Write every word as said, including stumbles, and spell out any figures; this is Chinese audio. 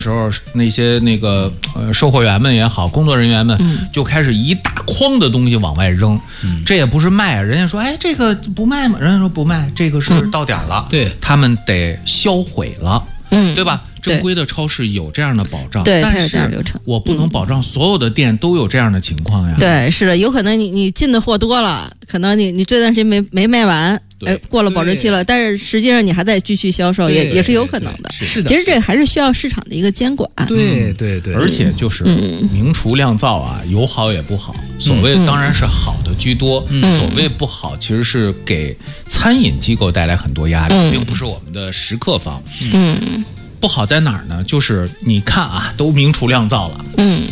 时候那些那个呃售货员们也好，工作人员们就开始一大筐的东西往外扔，嗯、这也不是卖啊，人家说哎这个不卖吗？人家说不卖，这个是到点了， 嗯、对他们得销毁了， 嗯， 对吧？正规的超市有这样的保障， 对， 但是我不能保障所有的店都有这样的情况呀。 对，是的，有可能你你进的货多了，可能你你这段时间没没卖完，哎，过了保质期了，但是实际上你还在继续销售，也也是有可能的。 是的， 其实这还是需要市场的一个监管。 对对对， 而且就是明厨亮灶啊，有好也不好。所谓当然是好的居多，所谓不好其实是给餐饮机构带来很多压力，并不是我们的食客方。嗯。不好在哪儿呢？就是你看啊，都明厨亮灶了，嗯。